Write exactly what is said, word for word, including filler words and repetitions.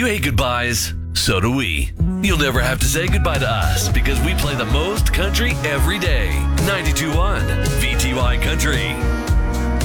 You hate goodbyes. So do we. You'll never have to say goodbye to us because we play the most country every day. ninety-two point one V T Y Country.